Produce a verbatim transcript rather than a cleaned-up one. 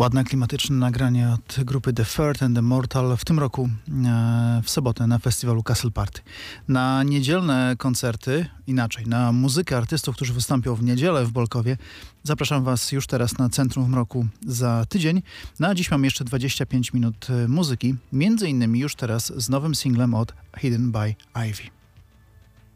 Ładne, klimatyczne nagranie od grupy The Third and the Mortal w tym roku e, w sobotę na festiwalu Castle Party. Na niedzielne koncerty, inaczej, na muzykę artystów, którzy wystąpią w niedzielę w Bolkowie, zapraszam Was już teraz na Centrum w Mroku za tydzień. Na dziś mam jeszcze dwadzieścia pięć minut muzyki, między innymi już teraz z nowym singlem od Hidden by Ivy.